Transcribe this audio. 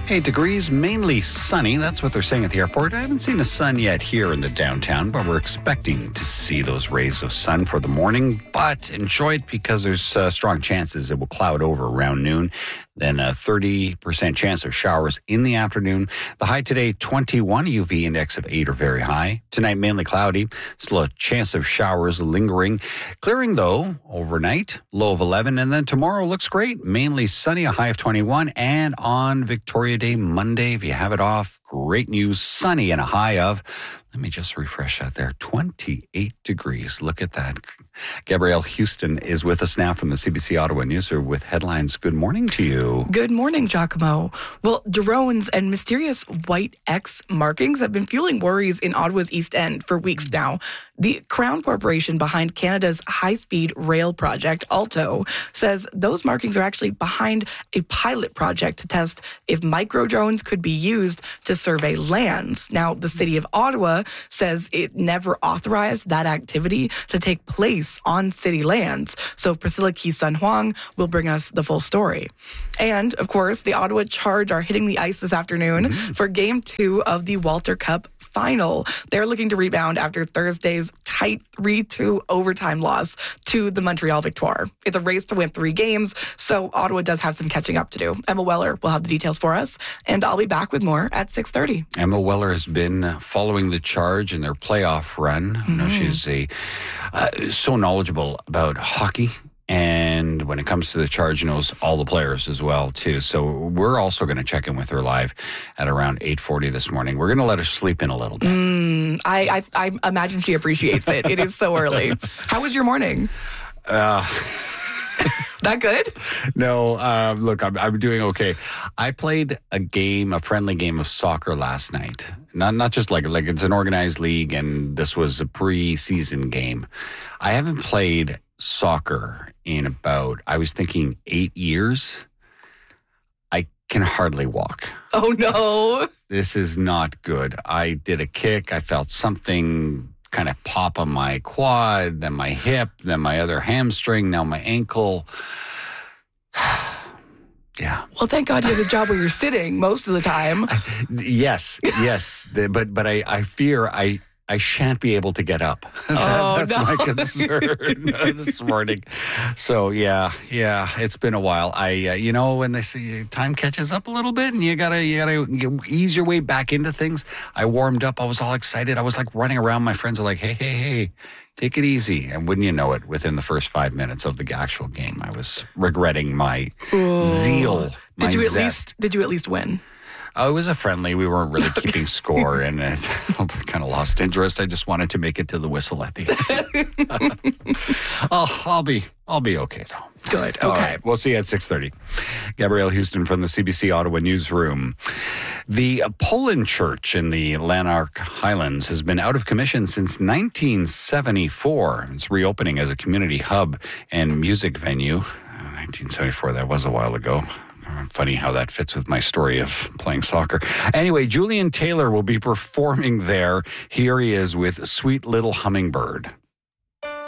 8 degrees, mainly sunny. That's what they're saying at the airport. I haven't seen the sun yet here in the downtown, but we're expecting to see those rays of sun for the morning. But enjoy it because there's strong chances it will cloud over around noon. Then a 30% chance of showers in the afternoon. The high today, 21, UV index of 8 or very high. Tonight, mainly cloudy. Still a chance of showers lingering. Clearing, though, overnight, low of 11. And then tomorrow looks great. Mainly sunny, a high of 21. And on Victoria Day, Monday, if you have it off, great news. Sunny and a high of, let me just refresh that there, 28 degrees. Look at that. Gabrielle Houston is with us now from the CBC Ottawa Newsroom with headlines. Good morning to you. Good morning, Giacomo. Well, drones and mysterious white X markings have been fueling worries in Ottawa's East End for weeks now. The Crown Corporation behind Canada's high-speed rail project, Alto, says those markings are actually behind a pilot project to test if micro-drones could be used to survey lands. Now, the City of Ottawa says it never authorized that activity to take place on city lands. So Priscilla Key-Sun Huang will bring us the full story. And, of course, the Ottawa Charge are hitting the ice this afternoon for Game 2 of the Walter Cup final. They're looking to rebound after Thursday's tight 3-2 overtime loss to the Montreal Victoire. It's a race to win 3 games, so Ottawa does have some catching up to do. Emma Weller will have the details for us, and I'll be back with more at 6:30. Emma Weller has been following the Charge in their playoff run. You know, she's so knowledgeable about hockey. And when it comes to the Charge, knows all the players as well, too. So we're also going to check in with her live at around 8:40 this morning. We're going to let her sleep in a little bit. I imagine she appreciates it. It is so early. How was your morning? That good? No, look, I'm doing okay. I played a friendly game of soccer last night. Not just like it's an organized league, and this was a pre-season game. I haven't played soccer in about, I was thinking 8 years. I can hardly walk. Oh, no. This is not good. I did a kick. I felt something kind of pop on my quad, then my hip, then my other hamstring, now my ankle. Yeah. Well, thank God you have a job where you're sitting most of the time. Yes. But I fear I shan't be able to get up. That's my concern this morning. So, yeah, it's been a while. When they say time catches up a little bit and you gotta ease your way back into things. I warmed up. I was all excited. I was like running around. My friends are like, hey, take it easy. And wouldn't you know it, within the first 5 minutes of the actual game, I was regretting my zeal. Did you at least win? Oh, it was a friendly. We weren't really keeping score, and I kind of lost interest. I just wanted to make it to the whistle at the end. I'll be okay, though. Good. Okay. All right. We'll see you at 6:30. Gabrielle Houston from the CBC Ottawa Newsroom. The Poland Church in the Lanark Highlands has been out of commission since 1974. It's reopening as a community hub and music venue. 1974, that was a while ago. Funny how that fits with my story of playing soccer. Anyway, Julian Taylor will be performing there. Here he is with Sweet Little Hummingbird.